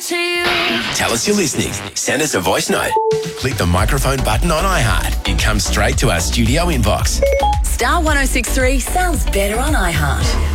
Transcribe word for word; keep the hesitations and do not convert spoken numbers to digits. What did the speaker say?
to you. Tell us you're listening. Send us a voice note. Click the microphone button on iHeart. It comes straight to our studio inbox. Star one oh six three sounds better on iHeart.